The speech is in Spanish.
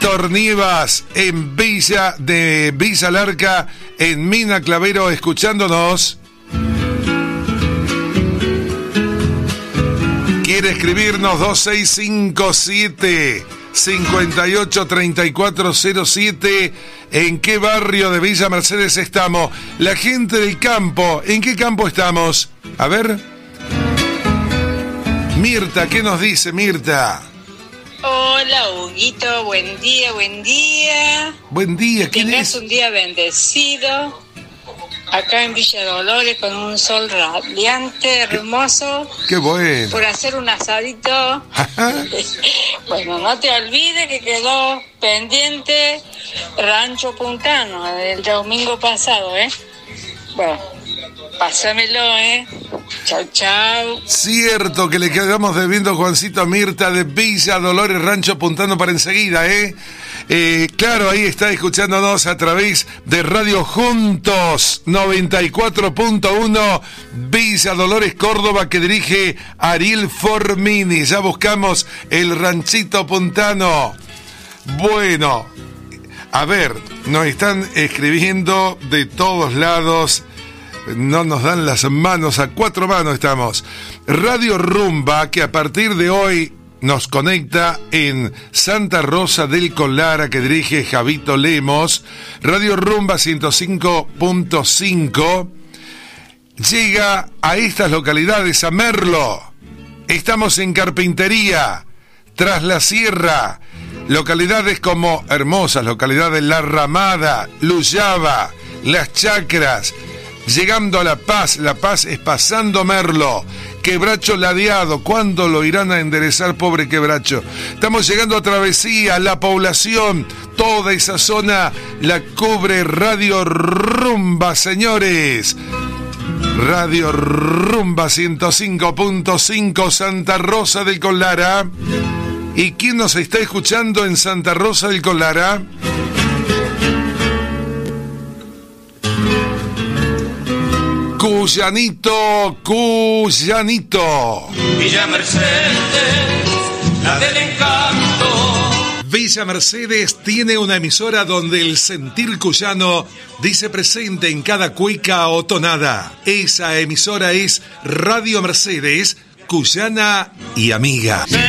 Héctor Nievas en Villa Larca, en Mina Clavero, escuchándonos. Quiere escribirnos 2657 583407. ¿En qué barrio de Villa Mercedes estamos? La gente del campo, ¿en qué campo estamos? A ver. Mirta, ¿qué nos dice Mirta? Hola, Huguito, buen día, buen día. Buen día, ¿quién es? Tengas un día bendecido. Acá en Villa Dolores con un sol radiante, hermoso. Qué bueno. Por hacer un asadito. Bueno, no te olvides que quedó pendiente Rancho Puntano el domingo pasado, ¿eh? Bueno, pásamelo, ¿eh? Chau, chau. Cierto que le quedamos debiendo Juancito a Mirta de Villa Dolores, Rancho Puntano para enseguida, ¿eh? Claro, ahí está escuchándonos a través de Radio Juntos 94.1 Villa Dolores, Córdoba, que dirige Ariel Formini. Ya buscamos el Ranchito Puntano. Bueno, a ver, nos están escribiendo de todos lados. No nos dan las manos, a 4 manos estamos. Radio Rumba, que a partir de hoy nos conecta en Santa Rosa del Collara, que dirige Javito Lemos. Radio Rumba 105.5 llega a estas localidades, a Merlo. Estamos en Carpintería, Tras la Sierra, localidades como hermosas localidades La Ramada, Luyaba, Las Chacras, llegando a La Paz es pasando Merlo, Quebracho Ladeado. ¿Cuándo lo irán a enderezar, pobre Quebracho? Estamos llegando a Travesía, La Población, toda esa zona la cubre Radio Rumba, señores. Radio Rumba 105.5 Santa Rosa del Collara. ¿Y quién nos está escuchando en Santa Rosa del Collara? Cuyanito. Villa Mercedes, la del encanto. Villa Mercedes tiene una emisora donde el sentir cuyano dice presente en cada cueca o tonada. Esa emisora es Radio Mercedes, cuyana y amiga.